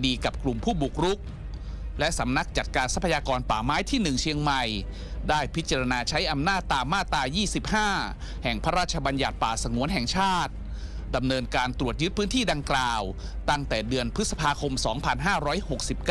ดีกับกลุ่มผู้บุกรุกและสำนักจัดการทรัพยากรป่าไม้ที่1เชียงใหม่ได้พิจารณาใช้อำนาจตามมาตรา 25 แห่งพระราชบัญญัติป่าสงวนแห่งชาติดำเนินการตรวจยึดพื้นที่ดังกล่าวตั้งแต่เดือนพฤษภาคม 2569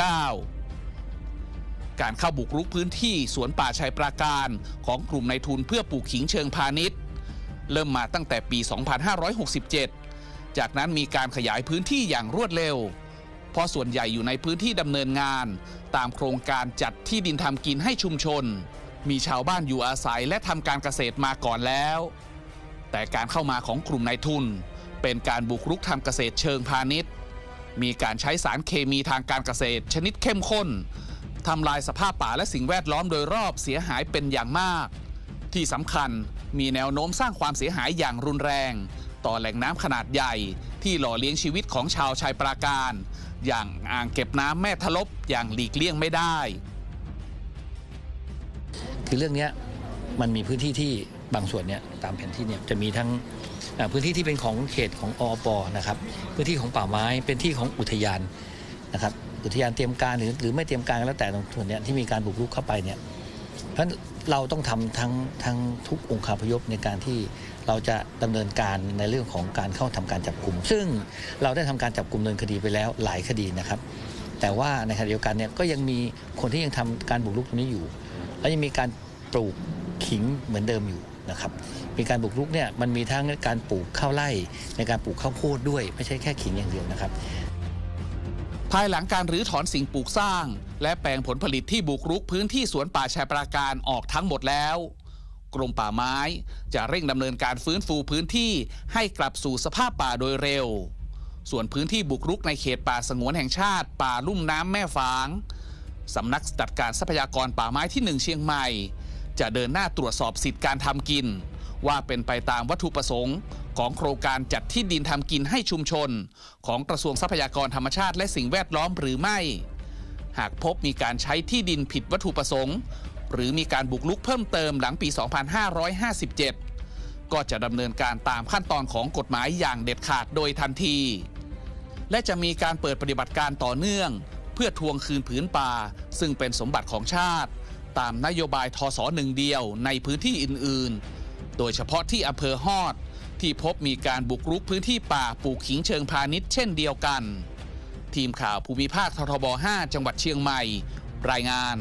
การเข้าบุกรุกพื้นที่สวนป่าชัยปราการของกลุ่มนายทุนเพื่อปลูกขิงเชิงพาณิชย์เริ่มมาตั้งแต่ปี 2567 จากนั้นมีการขยายพื้นที่อย่างรวดเร็วเพราะส่วนใหญ่อยู่ในพื้นที่ดำเนินงานตามโครงการจัดที่ดินทำกินให้ชุมชนมีชาวบ้านอยู่อาศัยและทำการเกษตรมาก่อนแล้วแต่การเข้ามาของกลุ่มนายทุนเป็นการบุกรุกทำเกษตรเชิงพาณิชย์มีการใช้สารเคมีทางการเกษตรชนิดเข้มข้นทำลายสภาพป่าและสิ่งแวดล้อมโดยรอบเสียหายเป็นอย่างมากที่สำคัญมีแนวโน้มสร้างความเสียหายอย่างรุนแรงต่อแหล่งน้ำขนาดใหญ่ที่หล่อเลี้ยงชีวิตของชาวชัยปราการอย่างอ่างเก็บน้ำแม่ทะลบอย่างหลีกเลี่ยงไม่ได้คือเรื่องนี้มันมีพื้นที่ที่บางส่วนเนี่ยตามแผนที่เนี่ยจะมีทั้งพื้นที่ที่เป็นของเขตของอป.นะครับพื้นที่ของป่าไม้เป็นที่ของอุทยานนะครับอุทยานเตรียมการหรือไม่เตรียมการแล้วแต่ตรงส่วนนี้ที่มีการบุกรุกเข้าไปเนี่ยเพราะฉะนั้นเราต้องทำทั้งทุกองค์คาพยพในการที่เราจะดำเนินการในเรื่องของการเข้าทำการจับกุมซึ่งเราได้ทำการจับกุมดำเนินคดีไปแล้วหลายคดีนะครับแต่ว่าในขณะเดียวกันเนี่ยก็ยังมีคนที่ยังทำการบุกรุกตรงนี้อยู่และยังมีการปลูกขิงเหมือนเดิมอยู่นะครับมีการบุกรุกเนี่ยมันมีทั้งการปลูกข้าวไร่ในการปลูกข้าวโพดด้วยไม่ใช่แค่ขิงอย่างเดียวนะครับภายหลังการรื้อถอนสิ่งปลูกสร้างและแปลงผลผลิตที่บุกรุกพื้นที่สวนป่าชัยปราการออกทั้งหมดแล้วกรมป่าไม้จะเร่งดำเนินการฟื้นฟูพื้นที่ให้กลับสู่สภาพป่าโดยเร็วส่วนพื้นที่บุกรุกในเขตป่าสงวนแห่งชาติป่าลุ่มน้ำแม่ฝางสำนักจัดการทรัพยากรป่าไม้ที่1เชียงใหม่จะเดินหน้าตรวจสอบสิทธิการทำกินว่าเป็นไปตามวัตถุประสงค์ของโครงการจัดที่ดินทำกินให้ชุมชนของกระทรวงทรัพยากรธรรมชาติและสิ่งแวดล้อมหรือไม่หากพบมีการใช้ที่ดินผิดวัตถุประสงค์หรือมีการบุกรุกเพิ่มเติมหลังปี 2557 ก็จะดำเนินการตามขั้นตอนของกฎหมายอย่างเด็ดขาดโดยทันทีและจะมีการเปิดปฏิบัติการต่อเนื่องเพื่อทวงคืนผืนป่าซึ่งเป็นสมบัติของชาติตามนโยบายทส.1 เดียวในพื้นที่อื่นๆโดยเฉพาะที่อำเภอฮอดที่พบมีการบุกรุกพื้นที่ป่าปลูกขิงเชิงพาณิชย์เช่นเดียวกันทีมข่าวภูมิภาคททบ 5 จังหวัดเชียงใหม่รายงาน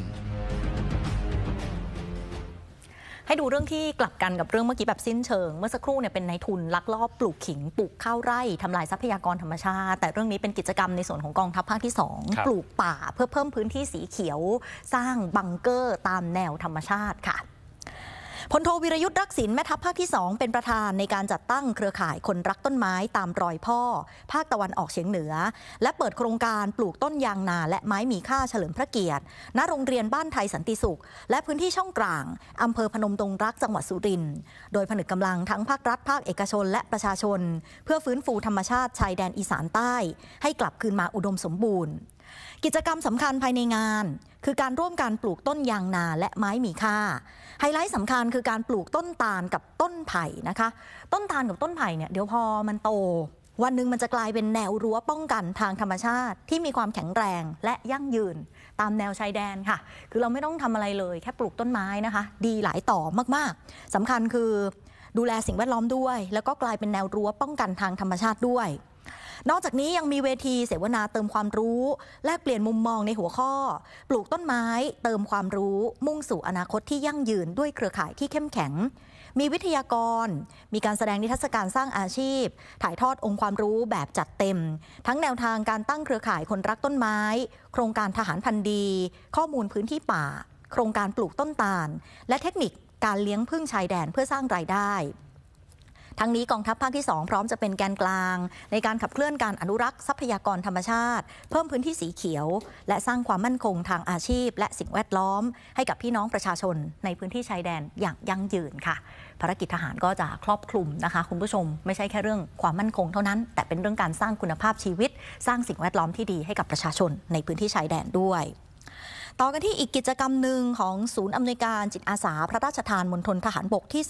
ให้ดูเรื่องที่กลับกันกับเรื่องเมื่อกี้แบบสิ้นเชิงเมื่อสักครู่เนี่ยเป็นนายทุนลักลอบปลูกขิงปลูกข้าวไร่ทำลายทรัพยากรธรรมชาติแต่เรื่องนี้เป็นกิจกรรมในส่วนของกองทัพภาคที่2ปลูกป่าเพื่อเพิ่มพื้นที่สีเขียวสร้างบังเกอร์ตามแนวธรรมชาติค่ะพลโทวิรยุทธ์รักษิณแม่ทัพภาคที่2เป็นประธานในการจัดตั้งเครือข่ายคนรักต้นไม้ตามรอยพ่อภาคตะวันออกเฉียงเหนือและเปิดโครงการปลูกต้นยางนาและไม้มีค่าเฉลิมพระเกียรติณโรงเรียนบ้านไทยสันติสุขและพื้นที่ช่องกลางอำเภอพนมดงรักจังหวัดสุรินทร์โดยผนึกกำลังทั้งภาครัฐภาคเอกชนและประชาชนเพื่อฟื้นฟูธรรมชาติชายแดนอีสานใต้ให้กลับคืนมาอุดมสมบูรณ์กิจกรรมสำคัญภายในงานคือการร่วมกันปลูกต้นยางนาและไม้มีค่าไฮไลท์สำคัญคือการปลูกต้นตาลกับต้นไผ่นะคะต้นตาลกับต้นไผ่เนี่ยเดี๋ยวพอมันโตวันหนึ่งมันจะกลายเป็นแนวรั้วป้องกันทางธรรมชาติที่มีความแข็งแรงและยั่งยืนตามแนวชายแดนค่ะคือเราไม่ต้องทำอะไรเลยแค่ปลูกต้นไม้นะคะดีหลายต่อมากๆสำคัญคือดูแลสิ่งแวดล้อมด้วยแล้วก็กลายเป็นแนวรั้วป้องกันทางธรรมชาติด้วยนอกจากนี้ยังมีเวทีเสวนาเติมความรู้แลกเปลี่ยนมุมมองในหัวข้อปลูกต้นไม้เติมความรู้มุ่งสู่อนาคตที่ยั่งยืนด้วยเครือข่ายที่เข้มแข็งมีวิทยากรมีการแสดงนิทรรศการสร้างอาชีพถ่ายทอดองค์ความรู้แบบจัดเต็มทั้งแนวทางการตั้งเครือข่ายคนรักต้นไม้โครงการทหารพันธุ์ดีข้อมูลพื้นที่ป่าโครงการปลูกต้นตาลและเทคนิคการเลี้ยงผึ้งชายแดนเพื่อสร้างรายได้ทั้งนี้กองทัพภาคที่2พร้อมจะเป็นแกนกลางในการขับเคลื่อนการอนุรักษ์ทรัพยากรธรรมชาติเพิ่มพื้นที่สีเขียวและสร้างความมั่นคงทางอาชีพและสิ่งแวดล้อมให้กับพี่น้องประชาชนในพื้นที่ชายแดนอย่างยั่งยืนค่ะภารกิจทหารก็จะครอบคลุมนะคะคุณผู้ชมไม่ใช่แค่เรื่องความมั่นคงเท่านั้นแต่เป็นเรื่องการสร้างคุณภาพชีวิตสร้างสิ่งแวดล้อมที่ดีให้กับประชาชนในพื้นที่ชายแดนด้วยต่อกันที่อีกกิจกรรมหนึ่งของศูนย์อำนวยการจิตอาสาพระราชทานมณฑลทหารบกที่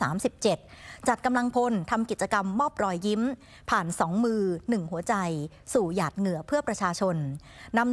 37จัดกำลังพลทำกิจกรรมมอบรอยยิ้มผ่าน2 มือ 1 หัวใจสู่หยาดเหงื่อเพื่อประชาชนนำ